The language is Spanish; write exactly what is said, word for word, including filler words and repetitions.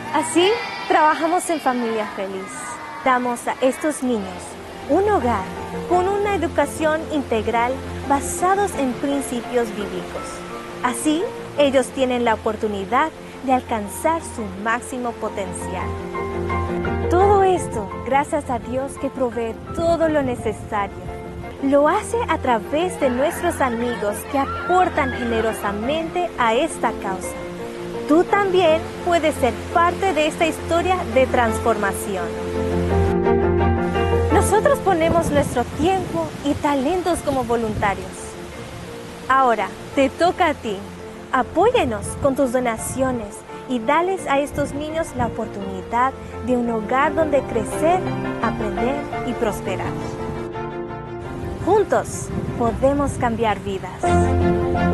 Así, trabajamos en Familia Feliz. Damos a estos niños un hogar con una educación integral basados en principios bíblicos. Así, ellos tienen la oportunidad de alcanzar su máximo potencial. Todo esto gracias a Dios que provee todo lo necesario. Lo hace a través de nuestros amigos que aportan generosamente a esta causa. Tú también puedes ser parte de esta historia de transformación. Nosotros ponemos nuestro tiempo y talentos como voluntarios. Ahora, te toca a ti. Apóyenos con tus donaciones y dales a estos niños la oportunidad de un hogar donde crecer, aprender y prosperar. Juntos podemos cambiar vidas.